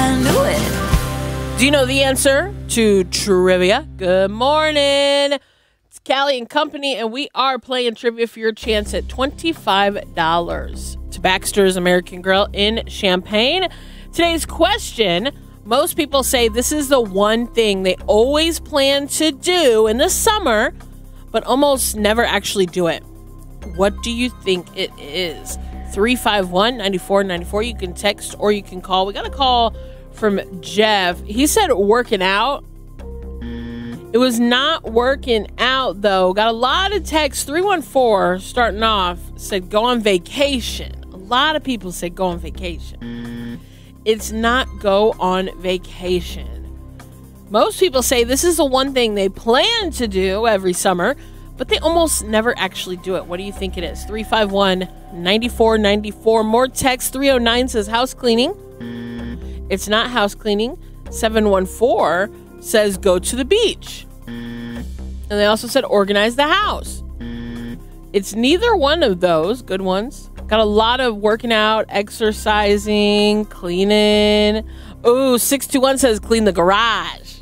I knew it. Do you know the answer to trivia? Good morning. It's Callie and Company, and we are playing trivia for your chance at $25 to Baxter's American Grill in Champaign. Today's question, most people say this is the one thing they always plan to do in the summer, but almost never actually do it. What do you think it is? 351-9494. You can text or you can call. We got a call from Jeff. He said working out. It was not working out, though. Got a lot of texts. 314 starting off said go on vacation. A lot of people say go on vacation. It's not go on vacation. Most people say this is the one thing they plan to do every summer, but they almost never actually do it. What do you think it is? 351-9494. More text. 309 says house cleaning. It's not house cleaning. 714 says go to the beach. And they also said organize the house. It's neither one of those. Good ones. Got a lot of working out, exercising, cleaning. Ooh, 621 says clean the garage.